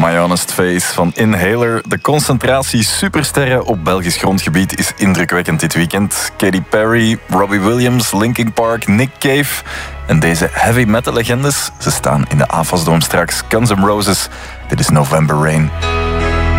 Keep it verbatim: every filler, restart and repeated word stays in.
My Honest Face van Inhaler. De concentratie supersterren op Belgisch grondgebied is indrukwekkend dit weekend. Katy Perry, Robbie Williams, Linkin Park, Nick Cave. En deze heavy metal legendes, ze staan in de AFAS-dome straks. Guns N' Roses, dit is November Rain.